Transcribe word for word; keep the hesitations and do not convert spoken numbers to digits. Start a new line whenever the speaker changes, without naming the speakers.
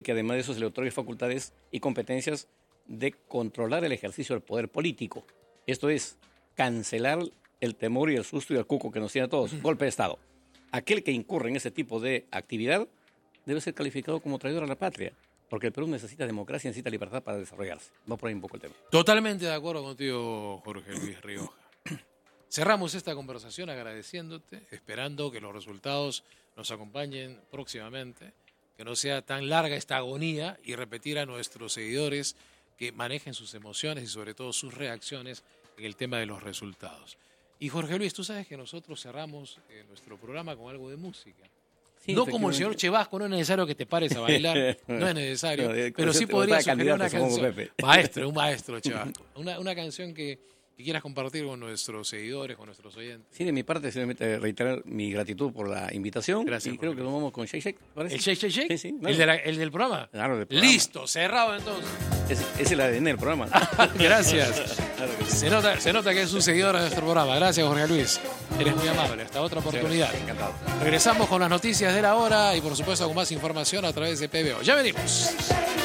que además de eso se le otorgue facultades y competencias de controlar el ejercicio del poder político. Esto es, cancelar el temor y el susto y el cuco que nos tiene a todos. Uh-huh. Golpe de Estado. Aquel que incurre en ese tipo de actividad debe ser calificado como traidor a la patria, porque el Perú necesita democracia, necesita libertad para desarrollarse. Va por ahí un poco el tema.
Totalmente de acuerdo contigo, Jorge Luis Rioja. Cerramos esta conversación agradeciéndote, esperando que los resultados nos acompañen próximamente, que no sea tan larga esta agonía y repetir a nuestros seguidores que manejen sus emociones y sobre todo sus reacciones en el tema de los resultados. Y Jorge Luis, tú sabes que nosotros cerramos eh, nuestro programa con algo de música. Sí, no como el señor Chevasco, no es necesario que te pares a bailar, no es necesario, no, pero sí podría sugerir una canción. Maestro, un maestro Chevasco. Una, una canción que, que quieras compartir con nuestros seguidores, con nuestros oyentes.
Sí, de mi parte, simplemente reiterar mi gratitud por la invitación.
Gracias.
Y creo que nos vamos con Shake Shake, ¿parece?
¿El Shake Shake Shake?
Sí, sí.
¿El, de la, ¿El del programa?
Claro, del programa.
Listo, cerrado entonces.
Es, es el A D N del programa.
Gracias. Claro que sí. se, nota, se nota que es un seguidor de nuestro programa. Gracias, Jorge Luis. Eres muy amable. Hasta otra oportunidad.
Sí, encantado.
Regresamos con las noticias de la hora y, por supuesto, con más información a través de P B O. Ya venimos.